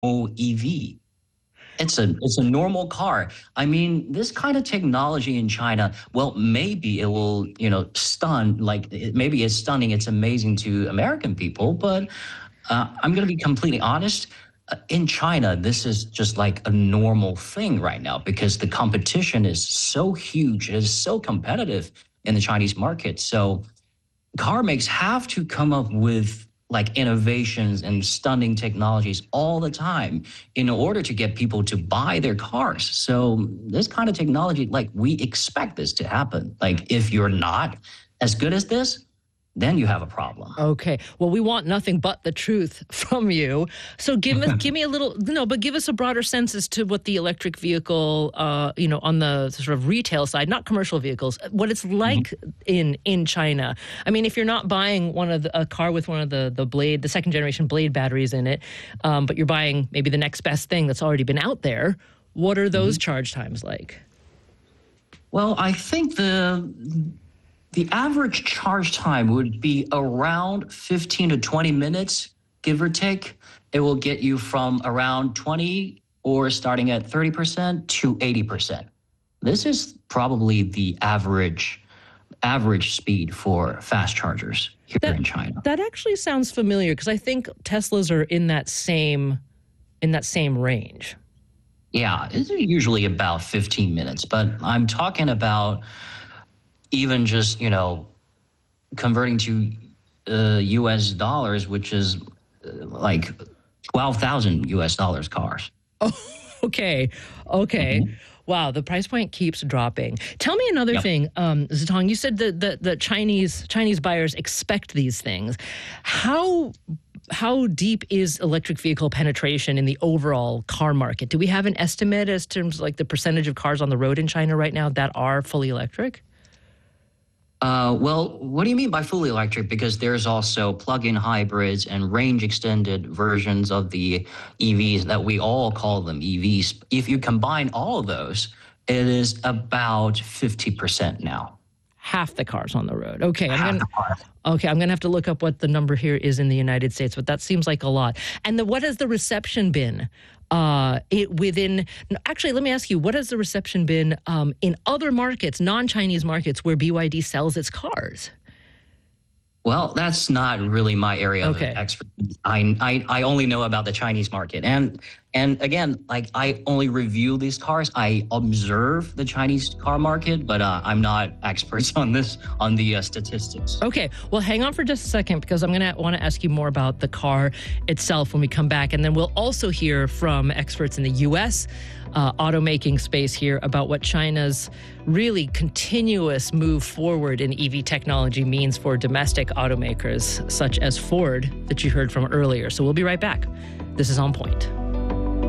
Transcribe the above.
EV. It's a normal car. I mean, this kind of technology in China, well, maybe it will, stun, maybe it's stunning, it's amazing to American people, but I'm going to be completely honest. In China, this is just like a normal thing right now because the competition is so huge, it is so competitive in the Chinese market. So car makes have to come up with like innovations and stunning technologies all the time in order to get people to buy their cars. So this kind of technology, like we expect this to happen. Like if you're not as good as this, then you have a problem. Okay. Well, we want nothing but the truth from you. So give me a little, but give us a broader sense as to what the electric vehicle, on the sort of retail side, not commercial vehicles, what it's like in China. I mean, if you're not buying a car with one of the second generation Blade batteries in it, but you're buying maybe the next best thing that's already been out there, what are those charge times like? Well, I think the average charge time would be around 15 to 20 minutes, give or take. It will get you from around 20 or starting at 30% to 80%. This is probably the average speed for fast chargers here in China. That actually sounds familiar because I think Teslas are in that same range. Yeah, it's usually about 15 minutes, but I'm talking about even just, converting to US dollars, which is like 12,000 US dollars cars. Oh, okay. Wow, the price point keeps dropping. Tell me another thing, Zitong. You said that the Chinese buyers expect these things. How deep is electric vehicle penetration in the overall car market? Do we have an estimate as terms like the percentage of cars on the road in China right now that are fully electric? Well, what do you mean by fully electric? Because there's also plug-in hybrids and range-extended versions of the EVs that we all call them EVs. If you combine all of those, it is about 50% now. Half the cars on the road. Okay, I'm gonna have to look up what the number here is in the United States, but that seems like a lot. And what has the reception been? Actually, let me ask you, what has the reception been in other markets, non-Chinese markets, where BYD sells its cars? Well, that's not really my area of expertise. I only know about the Chinese market. And again, like I only review these cars. I observe the Chinese car market, but I'm not experts on the statistics. Okay, well, hang on for just a second because I'm going to want to ask you more about the car itself when we come back. And then we'll also hear from experts in the U.S. Automaking space here about what China's really continuous move forward in EV technology means for domestic automakers such as Ford that you heard from earlier. So we'll be right back. This is On Point.